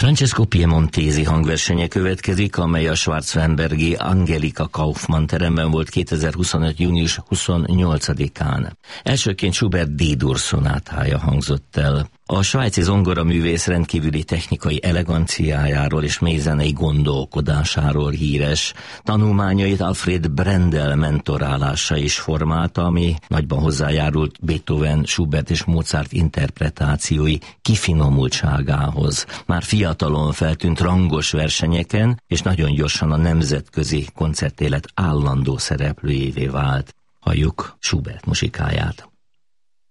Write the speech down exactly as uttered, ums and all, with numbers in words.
Francesco Piemontesi hangversenye következik, amely a schwarzweinbergi Angelika Kaufmann teremben volt kétezer-huszonöt. június huszonnyolcadikán. Elsőként Schubert D-dur szonátája hangzott el. A svájci zongoraművész rendkívüli technikai eleganciájáról és mélyzenei gondolkodásáról híres. Tanulmányait Alfred Brendel mentorálása is formálta, ami nagyban hozzájárult Beethoven, Schubert és Mozart interpretációi kifinomultságához. Már fiatalon feltűnt rangos versenyeken, és nagyon gyorsan a nemzetközi koncertélet állandó szereplőjévé vált. Halljuk Schubert muzsikáját.